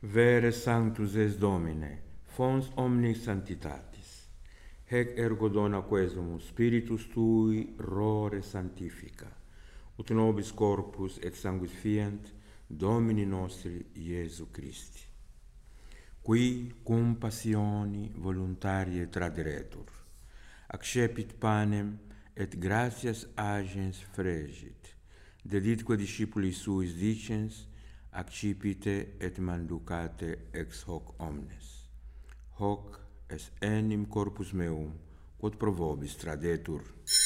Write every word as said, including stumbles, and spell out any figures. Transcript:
Vere sanctus es Domine, fons omnis sanctitatis. Hec ergo dona quesumus spiritus tui rore sanctifica, ut nobis corpus et sanguis fiant Domini nostri Iesu Christi, qui cum passioni voluntarie traderetur, accepit panem et gratias agens fregit, deditque discipulis suis dicens, accipite et manducate ex hoc omnes. Hoc est enim corpus meum, quod pro vobis tradetur.